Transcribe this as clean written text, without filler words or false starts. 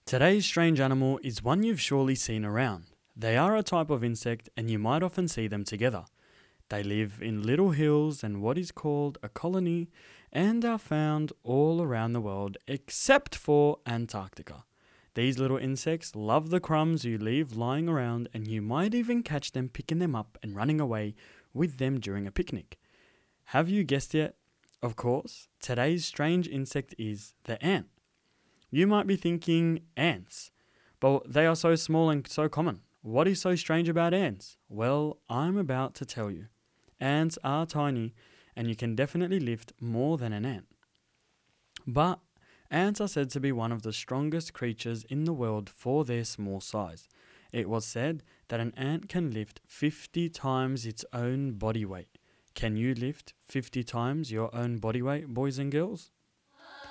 Today's strange animal is one you've surely seen around. They are a type of insect and you might often see them together. They live in little hills and what is called a colony and are found all around the world except for Antarctica. These little insects love the crumbs you leave lying around and you might even catch them picking them up and running away with them during a picnic. Have you guessed it? Of course, today's strange insect is the ant. You might be thinking ants, but they are so small and so common. What is so strange about ants? Well, I'm about to tell you. Ants are tiny and you can definitely lift more than an ant. But ants are said to be one of the strongest creatures in the world for their small size. It was said that an ant can lift 50 times its own body weight. Can you lift 50 times your own body weight, boys and girls?